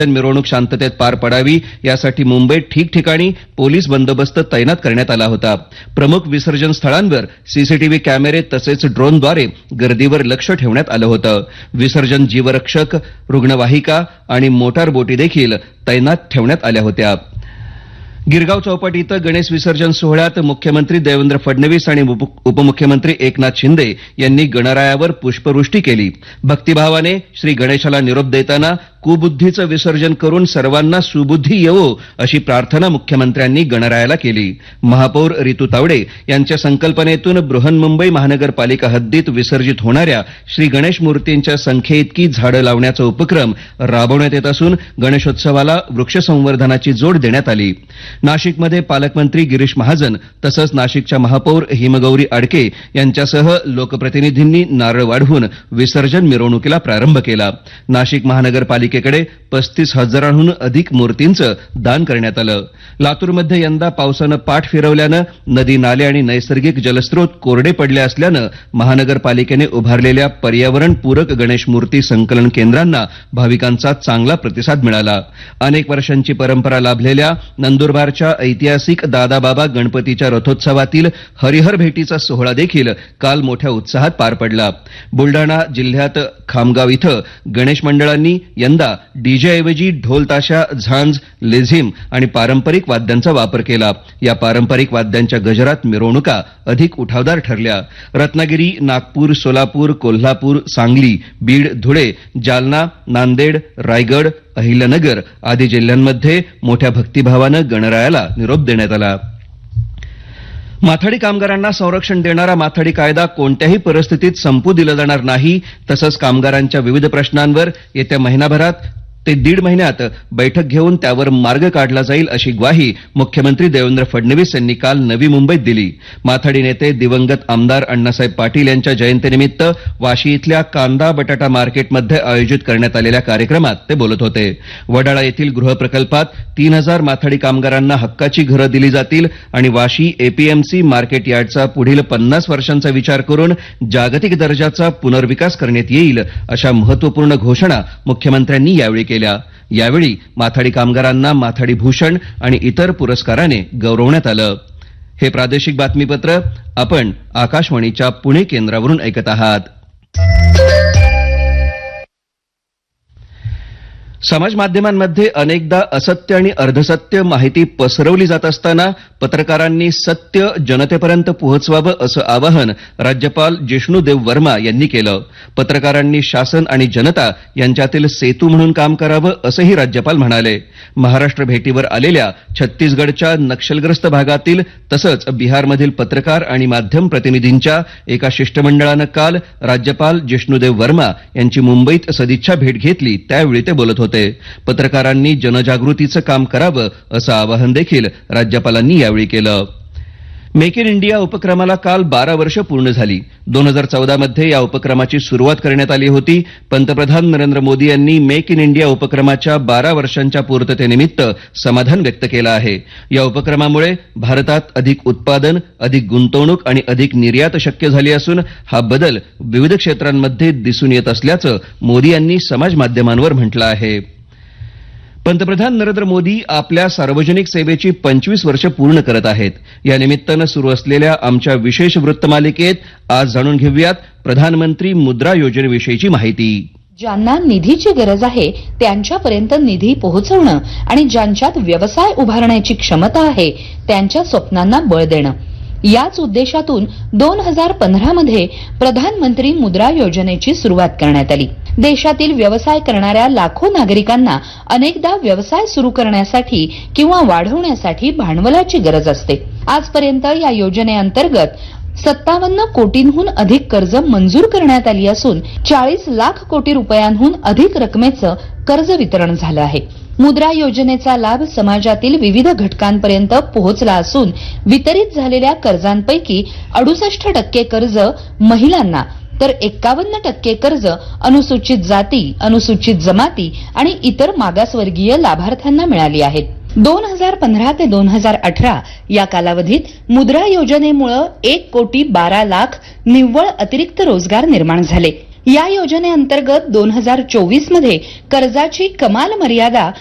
मिरवणूक शांततेत पार पडावी यासाठी मुंबईत ठिकठिकाणी पोलीस बंदोबस्त तैनात करण्यात आला होता. प्रमुख विसर्जन स्थळांवर सीसीटीव्ही कॅमेरे तसेच ड्रोनद्वारे गर्दीवर लक्ष ठेवण्यात आलं होतं. विसर्जन जीवरक्षक, रुग्णवाहिका आणि मोटार बोटी देखील तैनात ठेवण्यात आल्या होत्या. गिरगाव चौपाटी इथं गणेश विसर्जन सोहळ्यात मुख्यमंत्री देवेंद्र फडणवीस आणि उपमुख्यमंत्री एकनाथ शिंदे यांनी गणरायावर पुष्पवृष्टी केली. भक्तिभावाने श्री गणेशाला निरोप देताना कुबुद्धीचं विसर्जन करून सर्वांना सुबुद्धी येवो अशी प्रार्थना मुख्यमंत्र्यांनी गणरायाला केली. महापौर रितू तावडे यांच्या संकल्पनेतून बृहन्मुंबई महानगरपालिका हद्दीत विसर्जित होणाऱ्या श्री गणेश मूर्तींच्या संख्येइतकी झाडं लावण्याचा उपक्रम राबवण्यात येत असून गणेशोत्सवाला वृक्ष संवर्धनाची जोड देण्यात आली. नाशिकमध्ये पालकमंत्री गिरीश महाजन तसंच नाशिकच्या महापौर हिमगौरी आडके यांच्यासह लोकप्रतिनिधींनी नारळ वाढवून विसर्जन मिरवणुकीला प्रारंभ केला. नाशिक महानगरपालिकेकडे 35,000हून अधिक मूर्तींचं दान करण्यात आलं. लातूरमध्ये यंदा पावसानं पाठ फिरवल्यानं नदी नाले आणि नैसर्गिक जलस्रोत कोरडे पडले असल्यानं महानगरपालिकेने उभारलेल्या पर्यावरणपूरक गणेश मूर्ती संकलन केंद्रांना भाविकांचा चांगला प्रतिसाद मिळाला. अनेक वर्षांची परंपरा लाभलेल्या नंदुरबारच्या ऐतिहासिक दादाबाबा गणपतीच्या रथोत्सवातील हरिहर भेटीचा सोहळा देखील काल मोठ्या उत्साहात पार पडला. बुलडाणा जिल्ह्यात खामगाव इथं गणेश मंडळांनी यंदा डीजेऐवजी ढोल ताशा, झांज, लेझिम आणि पारंपरिक वाद्यांचा वापर केला. या पारंपरिक वाद्यांच्या गजरात मिरवणुका अधिक उठावदार ठरल्या. रत्नागिरी, नागपूर, सोलापूर, कोल्हापूर, सांगली, बीड, धुळे, जालना, नांदेड, रायगड, अहिल्यानगर आदी जिल्ह्यांमध्ये मोठ्या भक्तिभावानं गणरायाला निरोप देण्यात आला. माथाडी कामगारांना संरक्षण देणारा माथाडी कायदा कोणत्याही परिस्थितीत संपू दिला जाणार नाही. तसंच कामगारांच्या विविध प्रश्नांवर येत्या महिनाभरात ते 1.5 महिन्यात बैठक घेऊन त्यावर मार्ग काढला जाईल अशी ग्वाही मुख्यमंत्री देवेंद्र फडणवीस यांनी काल नवी मुंबईत दिली. माथाडी नेते दिवंगत आमदार अण्णासाहेब पाटील यांच्या जयंतीनिमित्त वाशी इथल्या कांदा बटाटा मार्केटमध्ये आयोजित करण्यात आलेल्या कार्यक्रमात ते बोलत होते. वडाळा येथील गृहप्रकल्पात 3,000 माथाडी कामगारांना हक्काची घरं दिली जातील आणि वाशी एपीएमसी मार्केट यार्डचा पुढील 50 वर्षांचा विचार करून जागतिक दर्जाचा पुनर्विकास करण्यात येईल अशा महत्वपूर्ण घोषणा मुख्यमंत्र्यांनी यावेळी केल्या. यावेळी माथाडी कामगारांना माथाडी भूषण आणि इतर पुरस्काराने गौरवण्यात आलं. हे प्रादेशिक बातमीपत्र आपण आकाशवाणीच्या पुणे केंद्रावरून ऐकत आहात. समाज माध्यमांमध्ये अनेकदा असत्य आणि अर्धसत्य माहिती पसरवली जात असताना पत्रकारांनी सत्य जनतेपर्यंत पोहोचवावं असं आवाहन राज्यपाल जिष्णुदेव वर्मा यांनी केलं. पत्रकारांनी शासन आणि जनता यांच्यातील सेतू म्हणून काम करावं असंही राज्यपाल म्हणाले. महाराष्ट्र भेटीवर आलेल्या छत्तीसगडच्या नक्षलग्रस्त भागातील तसंच बिहारमधील पत्रकार आणि माध्यम प्रतिनिधींच्या एका शिष्टमंडळानं काल राज्यपाल जिष्णुदेव वर्मा यांची मुंबईत सदिच्छा भेट घेतली. त्यावेळी ते बोलत होते. पत्रकारांनी जनजागृतीचं काम करावं असं आवाहन देखील राज्यपालांनी यावेळी केलं. मेक इन इंडिया उपक्रमाला काल 12 वर्ष पूर्ण झाली. 2014 मध्ये या उपक्रमाची सुरुवात करण्यात आली होती. पंतप्रधान नरेंद्र मोदी यांनी मेक इन इंडिया उपक्रमाच्या 12 वर्षांच्या पूर्ततेनिमित्त समाधान व्यक्त केलं आहे. या उपक्रमामुळे भारतात अधिक उत्पादन, अधिक गुंतवणूक आणि अधिक निर्यात शक्य झाली असून हा बदल विविध क्षेत्रांमध्ये दिसून येत असल्याचं मोदी यांनी समाज माध्यमांवर म्हटलं आहे. पंतप्रधान नरेंद्र मोदी आपल्या सार्वजनिक सेवेची 25 वर्ष पूर्ण करत आहेत. या निमित्तानं सुरू असलेल्या आमच्या विशेष वृत्तमालिकेत आज जाणून घेऊयात प्रधानमंत्री मुद्रा योजनेविषयीची माहिती. ज्यांना निधीची गरज आहे त्यांच्यापर्यंत निधी पोहोचवणं आणि ज्यांच्यात व्यवसाय उभारण्याची क्षमता आहे त्यांच्या स्वप्नांना बळ देणं याच उद्देशातून 2015 मध्ये प्रधानमंत्री मुद्रा योजनेची सुरुवात करण्यात आली. देशातील व्यवसाय करणाऱ्या लाखो नागरिकांना अनेकदा व्यवसाय सुरू करण्यासाठी किंवा वाढवण्यासाठी भांडवलाची गरज असते. आजपर्यंत या योजनेअंतर्गत 57 कोटींहून अधिक कर्ज मंजूर करण्यात आली असून 40 लाख कोटी रुपयांहून अधिक रकमेचं कर्ज वितरण झालं आहे. मुद्रा योजनेचा लाभ समाजातील विविध घटकांपर्यंत पोहोचला असून वितरित झालेल्या कर्जांपैकी 68% कर्ज महिलांना तर 51% कर्ज अनुसूचित जाती, अनुसूचित जमाती आणि इतर मागासवर्गीय लाभार्थ्यांना मिळाली आहेत. 2015 ते 2018 या कालावधीत मुद्रा योजनेमुळे 1,12,00,000 निव्वळ अतिरिक्त रोजगार निर्माण झाले. या योजनेअंतर्गत 2024 मध्ये कर्जाची कमाल मर्यादा